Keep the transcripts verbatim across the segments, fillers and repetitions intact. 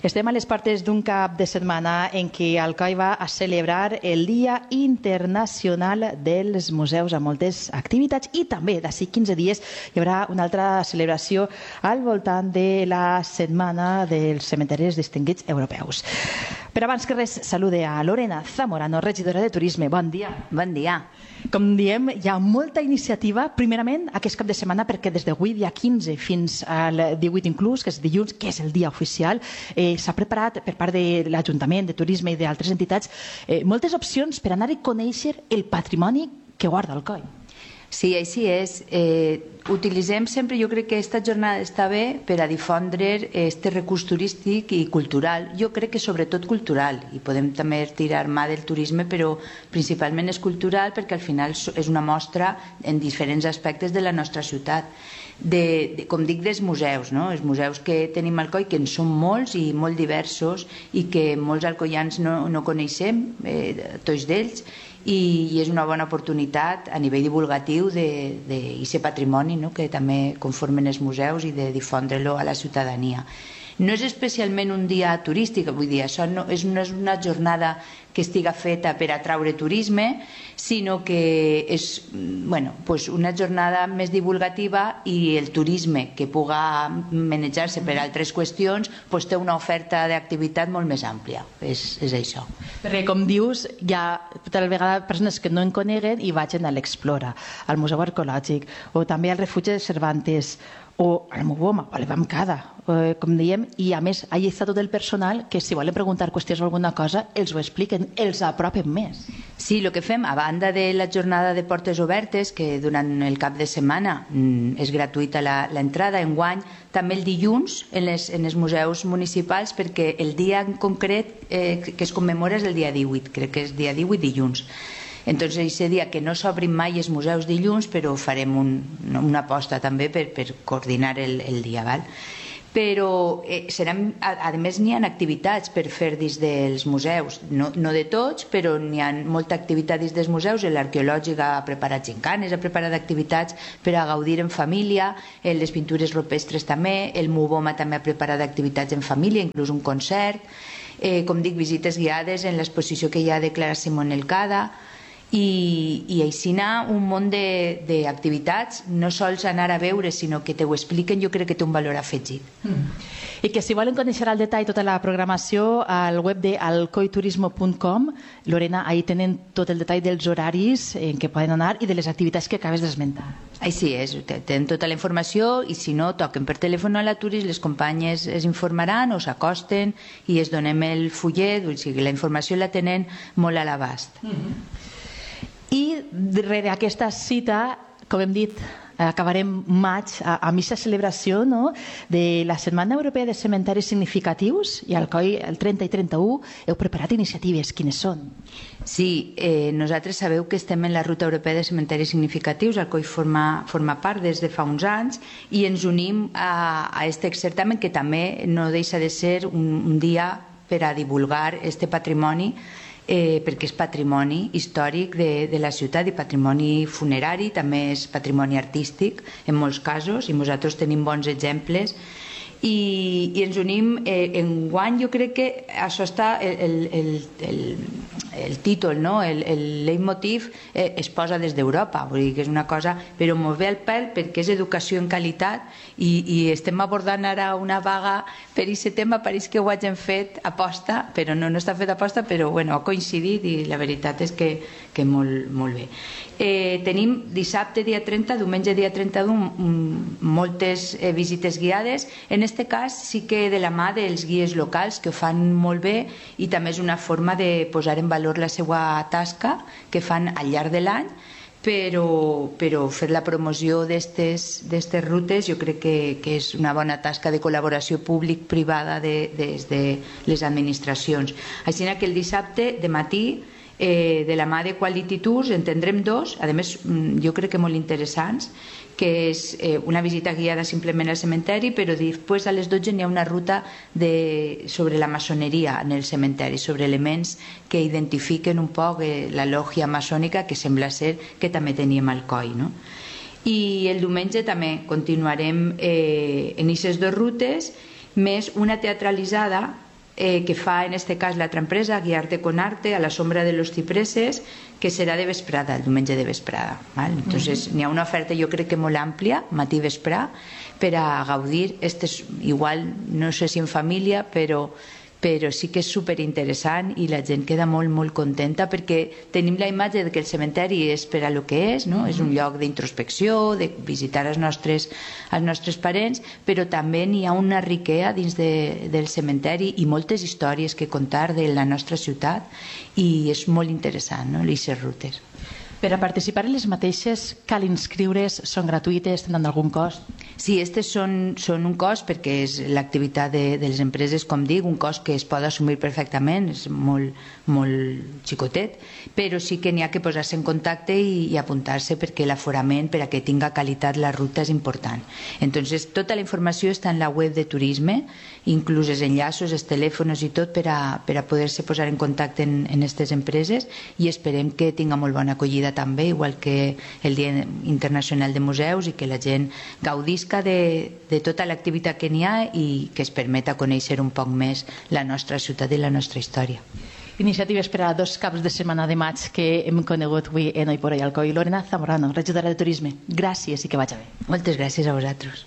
Estem a les portes d'un cap de setmana en què Alcoi va a celebrar el Dia Internacional dels Museus amb moltes activitats i també d'ací quinze dies hi haurà una altra celebració al voltant de la Setmana dels Cementeris Distinguits Europeus. Però abans que res, salude a Lorena Zamorano, regidora de Turisme. Bon dia. Bon dia. Com diem, hi ha molta iniciativa, primerament aquest cap de setmana, perquè des d'avui, dia quinze, fins al divuit inclús, que és dilluns, que és el dia oficial, eh, s'ha preparat per part de l'Ajuntament de Turisme i d'altres entitats eh, moltes opcions per anar a conèixer el patrimoni que guarda Alcoi. Sí, així és. Eh, utilitzem sempre, jo crec que aquesta jornada està bé per a difondre este recurs turístic i cultural. Jo crec que sobretot cultural, i podem també tirar mà del turisme, però principalment és cultural perquè al final és una mostra en diferents aspectes de la nostra ciutat. De, de, com dic, dels museus, no? Els museus que tenim a Alcoi, que en són molts i molt diversos i que molts alcoians no, no coneixem, eh, tots d'ells, i, i és una bona oportunitat a nivell divulgatiu d'aquest patrimoni, no? Que també conformen els museus i de difondre-lo a la ciutadania. No és especialment un dia turístic, vull dir, això no és, no és una jornada que estiga feta per atraure turisme, sinó que és bueno, pues una jornada més divulgativa i el turisme que puga manejar-se per altres qüestions pues té una oferta d'activitat molt més àmplia. És, és això. Perquè, com dius, hi ha tal vegada persones que no en coneguen i vagin a l'Explora, al Museu Arqueològic, o també al Refugi de Cervantes, o al Muboma, o a l'Evamcada, eh, com dèiem, i a més allà està tot el personal que si volen preguntar qüestions o alguna cosa els ho expliquen, els apropen més. Sí, el que fem, a banda de la jornada de portes obertes, que durant el cap de setmana mm, és gratuïta l'entrada, enguany també el dilluns en, les, en els museus municipals, perquè el dia en concret eh, que es commemora és el dia divuit, crec que és dia divuit dilluns. Entonces, aquest dia que no s'obrin mai els museus dilluns, però farem un, una aposta també per, per coordinar el, el dia. Val? Però eh, seran, a, a més n'hi ha activitats per fer dins dels museus, no, no de tots, però n'hi ha molta activitat dins dels museus. L'Arqueològic ha preparat gincanes, ha preparat activitats per a gaudir en família, les pintures rupestres també, el Muboma també ha preparat activitats en família, inclús un concert, eh, com dic, visites guiades en l'exposició que hi ha de Clara Simón Elcada, i, i així anar un munt d'activitats, no sols anar a veure, sinó que te ho expliquen, jo crec que té un valor afegit. Mm. I que si volen conèixer al detall tota la programació al web de alcoiturismo punt com, Lorena, ahí tenen tot el detall dels horaris en què poden anar i de les activitats que acabes d'esmentar. Així és, tenen tota la informació i si no, toquen per telèfon a la Turis, les companyes es informaran o s'acosten i es donem el fullet, o sigui, la informació la tenen molt a l'abast. Mm-hmm. I darrere aquesta cita, com hem dit, acabarem maig amb aquesta celebració, no?, de la Setmana Europea de Cementeris Significatius, i Alcoi el trenta i trenta-u heu preparat iniciatives. Quines són? Sí, eh, nosaltres sabeu que estem en la Ruta Europea de Cementeris Significatius, Alcoi forma, forma part des de fa uns anys i ens unim a, a este certamen que també no deixa de ser un, un dia per a divulgar este patrimoni, Eh, perquè és patrimoni històric de, de la ciutat i patrimoni funerari, també és patrimoni artístic en molts casos i nosaltres tenim bons exemples i, i ens unim eh, enguany. Jo crec que això està el, el, el, el títol, no? el, el leitmotiv eh, es posa des d'Europa, vull dir que és una cosa però molt bé al pèl perquè és educació en qualitat i, i estem abordant ara una vaga per aquest tema. Pareix que ho hagin fet aposta, però no, no està fet aposta, però bueno, ha coincidit i la veritat és que, que molt, molt bé. Eh, tenim dissabte dia trenta, diumenge dia trenta-u moltes eh, visites guiades. En aquest cas sí que de la mà dels guies locals que ho fan molt bé i també és una forma de posar en valor la seva tasca que fan al llarg de l'any, però, però fer la promoció d'aquestes rutes jo crec que, que és una bona tasca de col·laboració públic-privada de, des de les administracions. Així que el dissabte de matí eh, de la mà de Quality Tours en tindrem dos, a més jo crec que molt interessants, que és eh, una visita guiada simplement al cementeri, però després a les dotze n'hi ha una ruta de, sobre la maçoneria en el cementeri, sobre elements que identifiquen un poc eh, la lògia maçònica que sembla ser que també teníem al Alcoi, no? I el diumenge també continuarem eh, en aquestes dues rutes, més una teatralitzada eh, que fa en este cas l'altra empresa, Guiarte con Arte, a la sombra de los cipreses, que serà de vesprada, el diumenge de vesprada. Val? Entonces, n'hi ha una oferta jo crec que molt àmplia, matí vesprà, per a gaudir. Este és igual, no sé si en família, però però sí que és superinteressant i la gent queda molt, molt contenta perquè tenim la imatge de que el cementeri és per a lo que és, no? És un lloc d'introspecció, de visitar els nostres, els nostres parents, però també n'hi ha una riquea dins de, del cementeri i moltes històries que contar de la nostra ciutat i és molt interessant, no? Les rutes. Per a participar en les mateixes cal inscriure's, són gratuïtes, tenen algun cost? Sí, aquestes són, són un cost perquè és l'activitat de, de les empreses, com dic, un cost que es pot assumir perfectament, és molt, molt xicotet, però sí que n'hi ha que posar-se en contacte i, i apuntar-se perquè l'aforament, per a que tinga qualitat la ruta és important. Entonces, tota la informació està en la web de turisme, inclús els enllaços, els telèfons i tot per a, per a poder-se posar en contacte en aquestes empreses i esperem que tinga molt bona acollida també, igual que el Dia Internacional de Museus i que la gent gaudisca de, de tota l'activitat que n'hi ha i que es permeta conèixer un poc més la nostra ciutat i la nostra història. Iniciatives per a dos caps de setmana de maig que hem conegut avui en Oi por Oi Alcoi. Lorena Zamorano, regidora de Turisme, gràcies i que vagi bé. Moltes gràcies a vosaltres.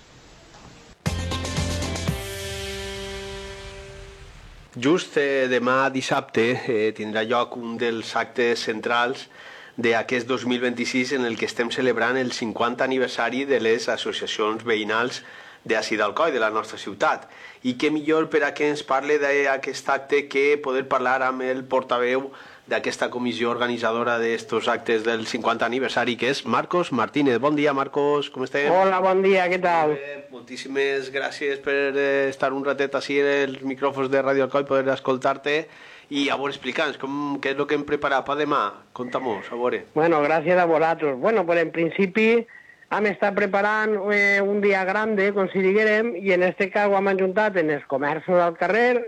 Just eh, demà dissabte eh, tindrà lloc un dels actes centrals d'aquest dos mil vint-i-sis en el que estem celebrant el cinquanta aniversari de les associacions veïnals d'Ací d'Alcoi, de la nostra ciutat. I què millor per a que ens parli d'aquest acte que poder parlar amb el portaveu d'aquesta comissió organitzadora d'estos actes del cinquanta aniversari, que és Marcos Martínez. Bon dia, Marcos, com estem? Hola, bon dia, què tal? Eh, moltíssimes gràcies per eh, estar un ratet així en els micròfons de Ràdio Alcoi, poder escoltar-te i a veure, explica'ns com, què és el que hem preparat per demà. Conta-mos, a veure. Bueno, gràcies a vosaltres. Bueno, pues en principi hem estat preparant eh, un dia grande, com si diguérem, i en este cas ho hem ajuntat en els comerços al carrer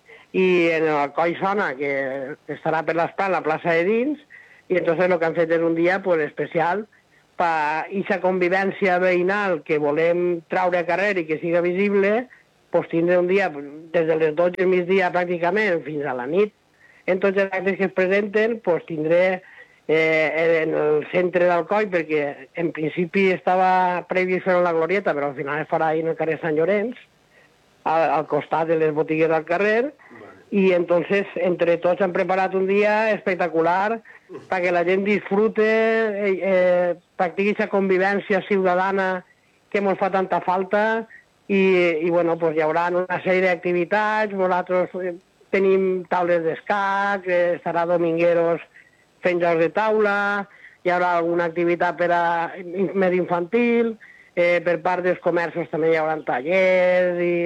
i en el Coi Sona, que estarà per l'Esplan, la plaça de dins, i entonces el que han fet és un dia pues, especial per aquesta convivència veïnal que volem traure a carrer i que siga visible, pues, tindre un dia des de les dotze del migdia pràcticament fins a la nit. En tots els actes que es presenten pues, tindré eh, en el centre d'Alcoi, perquè en principi estava previst fer-ho en la Glorieta, però al final es farà ahí en el carrer Sant Llorenç, al, al costat de les botigues del carrer, y entonces entre tots han preparat un dia espectacular perquè la gent disfrute, eh, eh, practiqui aquesta convivència ciutadana que ens fa tanta falta i, i bueno, pues hi haurà una sèrie d'activitats, nosaltres eh, tenim taules d'escac, eh, estarà Domingueros fent jocs de taula, hi haurà alguna activitat per a més infantil, eh, per part dels comerços també hi haurà tallers i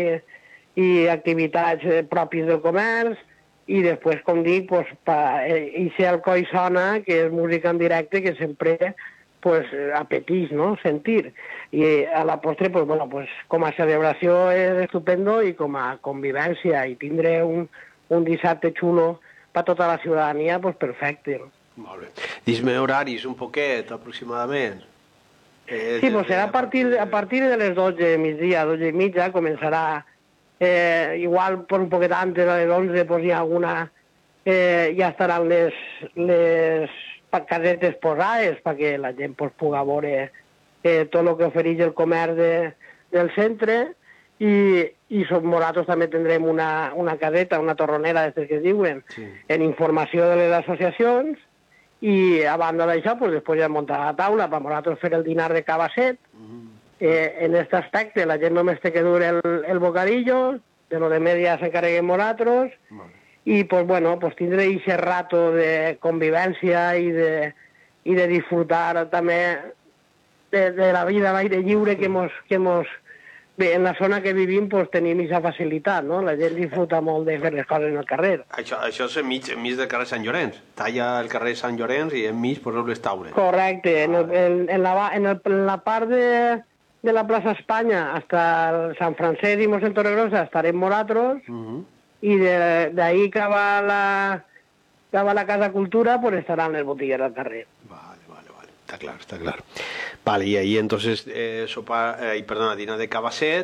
i activitats eh, pròpies del comerç, i després, com dic, pues, pa, eh, i ser el Coi Sona, que és música en directe, que sempre pues, apeteix, no?, sentir. I a la postre, pues, bueno, pues, com a celebració és estupendo i com a convivència, i tindré un, un dissabte xulo per tota la ciutadania, pues, perfecte. Molt bé. Dis-me horaris un poquet, aproximadament. Eh, sí, pues serà a partir, a partir de les dotze, migdia, dotze i mitja, començarà. Eh, igual per un poquet antes, a les onze, pues, hi ha alguna... Eh, ja estaran les, les casetes posades perquè la gent pues, pugui veure eh, tot el que ofereix el comerç de, del centre i, i nosaltres també tindrem una, una caseta, una torronera d'aquestes que es diuen, sí, en informació de les associacions i a banda d'això, pues, després ja muntar la taula per nosaltres fer el dinar de cabasset. Mm-hmm. Eh, en aquest aspecte la gent només té que dur el, el bocadillo, de lo de media s'encarreguem nosaltres, vale. I pues, bueno, pues, tindré aquest rato de convivència i de, i de disfrutar també de, de la vida a l'aire lliure que mos, que mos... Bé, en la zona que vivim pues, tenim aquesta facilitat, no? La gent disfruta molt de fer les coses en el carrer. Això, això és enmig, enmig del carrer Sant Llorenç. Talla el carrer Sant Llorenç i enmig poseu les taules. Correcte. En, el, en, en, la, en, el, en la part de... de la plaça Espanya hasta el San Francesc i Mossèn Torregrossa estarem nosaltres, uh-huh, i d'ahí cap a la cap a la Casa Cultura pues estaran les botigues al carrer. Vale, vale, vale. Está clar, está clar. Vale, y ahí entonces eh, sopa, eh, perdona, dinar de cabasset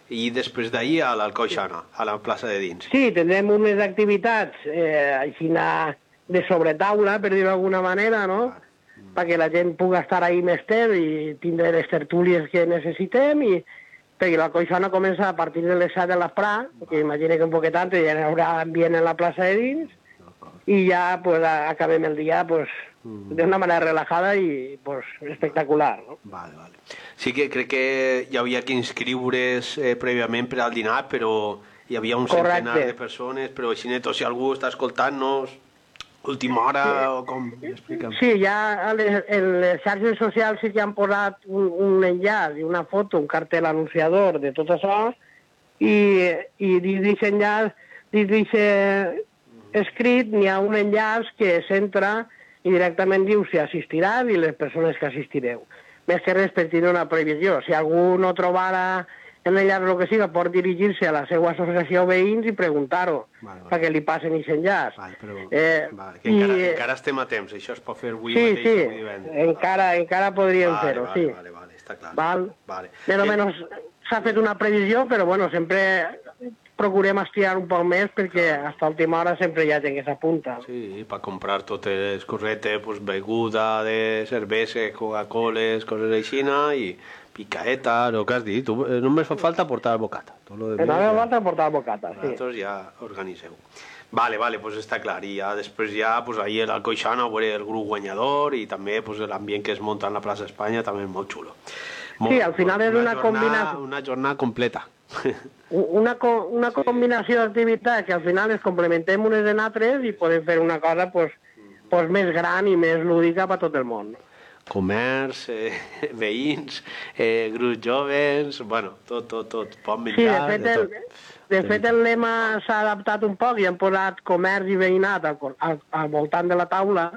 i després d'ahir a l'Alcoixana, a la plaça de dins. Sí, tindrem unes activitats eh, així de sobretaula, per dir-ho d'alguna manera, no? Mm. Perquè la gent pugui estar ahí més temps i tindre les tertúlies que necessitem, i perquè l'Alcoixana comença a partir de les set de l'esprà, que imagina que un poquet antes ja hi haurà ambient en la plaça de dins, i ja pues, acabem el dia pues, mm. d'una manera relajada i pues, espectacular. No? Vale, vale. Sí que crec que hi havia que inscriure's eh, prèviament per al dinar, però hi havia un Correcte. centenar de persones, però així neto, si algú està escoltant-nos, última hora sí. o com... Explica'm. Sí, ja a les, en les xarxes socials sí que han posat un, un enllaç i una foto, un cartell anunciador de tot això, i, i dins d'aquest enllaç, dins d'aquest escrit, n'hi ha un enllaç que s'entra i directament diu si assistiran i les persones que assistireu. Més que res per tenir una previsió. Si algú no trobara en l'enllaç o el que siga, pot dirigir-se a la seva associació veïns i preguntar-ho, vale, vale. perquè li passen aquest enllaç. Vale, però, eh, vale, que encara, i, encara estem a temps, això es pot fer avui sí, mateix sí, avui divendres. encara, encara podríem vale, fer-ho, vale, sí. Vale, vale, està clar. Val? Vale. Més o Eh, menys s'ha fet una previsió, però bueno, sempre procurem estirar un poc més perquè fins a última hora sempre hi ha gent que s'apunta. Sí, per comprar totes les cosetes, pues, beguda de cervesa, Coca-Coles, coses així, i picaeta, el que has dit. Tu, eh, només fa falta portar el bocata. Tot lo Però no fa falta portar el bocata, sí. Vosaltres ja organitzeu. Vale, vale, pues està clar. I ja després ja, pues ahí a l'Alcoixana veuré el grup guanyador i també pues, l'ambient que es munta en la plaça Espanya també és molt xulo. Molt, sí, al final és una, una combinació... Una jornada completa. Una, co una combinació d'activitats que al final es complementem unes en altres i podem fer una cosa pues, pues, més gran i més lúdica per tot el món. Comerç, eh, veïns, eh, grups joves, bueno, tot, tot, tot, pot menjar, sí, de fet, de el, tot. De fet el lema s'ha adaptat un poc i han posat comerç i veïnat al, al, al voltant de la taula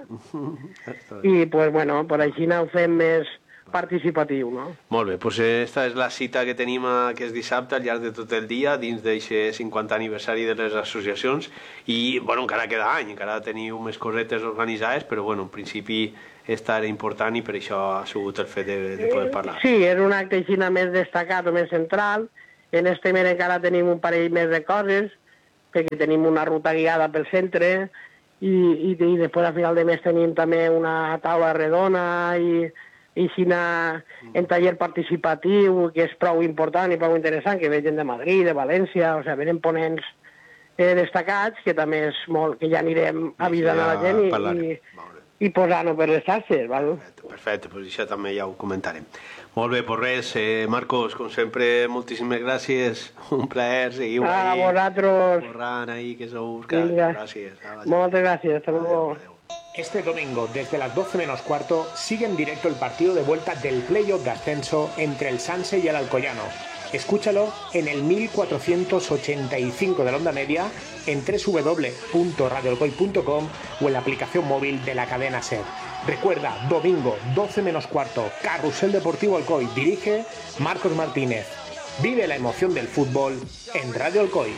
i pues, bueno, per així ho fem més participatiu, no? Molt bé, doncs esta és la cita que tenim aquest dissabte al llarg de tot el dia dins d'aquest cinquantè aniversari de les associacions i, bueno, encara queda any, encara teniu més cosetes organitzades, però, bueno, en principi esta era important i per això ha sigut el fet de, de poder parlar. Sí, és un acte així més destacat o més central. En este mes encara tenim un parell més de coses, perquè tenim una ruta guiada pel centre i, i, i després a final de mes tenim també una taula redona i i així en taller participatiu, que és prou important i prou interessant, que ve gent de Madrid, de València, o sigui, venen ponents eh, destacats, que també és molt, que ja anirem avisant a la gent i, i, i posant-ho per les xarxes, val? Perfecte, perfecte, doncs això també ja ho comentarem. Molt bé, pues res, eh, Marcos, com sempre, moltíssimes gràcies, un plaer, seguiu ah, ahí, a vosaltres. corrant ahí, que sou, gràcies. Moltes gràcies, hasta luego. Este domingo, desde las doce menos cuarto, sigue en directo el partido de vuelta del playoff de ascenso entre el Sanse y el Alcoyano. Escúchalo en el mil cuatrocientos ochenta y cinco de la onda media, en doble u doble u doble u punto radio alcoy punto com o en la aplicación móvil de la cadena SER. Recuerda, domingo, doce menos cuarto, Carrusel Deportivo Alcoy. Dirige Marcos Martínez. Vive la emoción del fútbol en Radio Alcoy.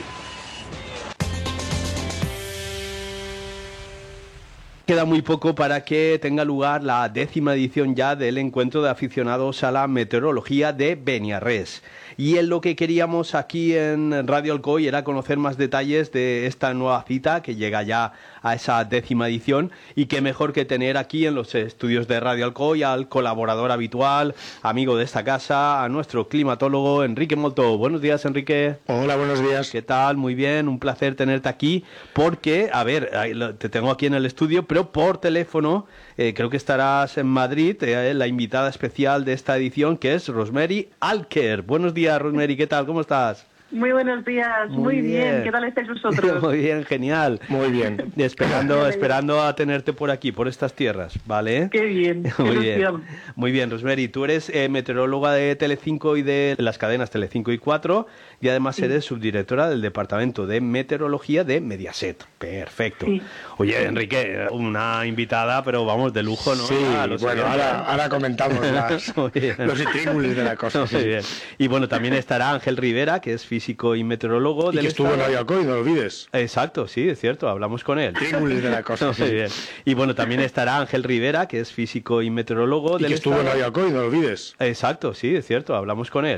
Queda muy poco para que tenga lugar la décima edición ya del encuentro de aficionados a la meteorología de Beniarrés. Y en lo que queríamos aquí en Radio Alcoy era conocer más detalles de esta nueva cita que llega ya a esa décima edición y qué mejor que tener aquí en los estudios de Radio Alcoy al colaborador habitual, amigo de esta casa, a nuestro climatólogo Enrique Molto. Buenos días, Enrique. Hola, buenos días. ¿Qué tal? Muy bien, un placer tenerte aquí porque, a ver, te tengo aquí en el estudio, pero por teléfono, eh, creo que estarás en Madrid, eh, la invitada especial de esta edición que es Rosemary Alker. Buenos días, Rosemary, ¿qué tal? ¿Cómo estás? Muy buenos días, muy, muy bien. bien. ¿Qué tal estáis vosotros? Muy bien, genial. Muy bien. Esperando, esperando a tenerte por aquí, por estas tierras, ¿vale? Qué bien, qué muy bien. bien. Muy bien, Rosemary, tú eres eh, meteoróloga de Telecinco y de las cadenas Telecinco y cuatro y además sí. eres subdirectora del Departamento de Meteorología de Mediaset. Perfecto. Sí. Oye, Enrique, una invitada, pero vamos, de lujo, ¿no? Sí, ah, bueno, ahora, ahora comentamos las, los intríngulis de la cosa. Muy sí. bien. Y bueno, también estará Ángel Rivera, que es físico y meteorólogo. Y del que estuvo estado. en Radio Alcoy, no lo olvides. Exacto, sí, es cierto, hablamos con él. Intríngulis de la cosa. Muy sí. bien. Y bueno, también estará Ángel Rivera, que es físico y meteorólogo. Y del que estuvo estado. en Radio Alcoy, no lo olvides. Exacto, sí, es cierto, hablamos con él.